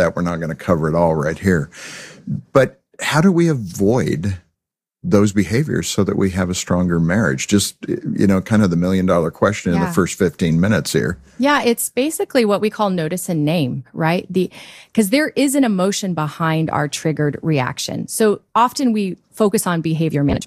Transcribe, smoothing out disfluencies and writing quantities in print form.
that. We're not going to cover it all right here. But how do we avoid those behaviors so that we have a stronger marriage? Just, kind of the $1 million question in the first 15 minutes here. Yeah, it's basically what we call notice and name, right? Because there is an emotion behind our triggered reaction. So often we focus on behavior management.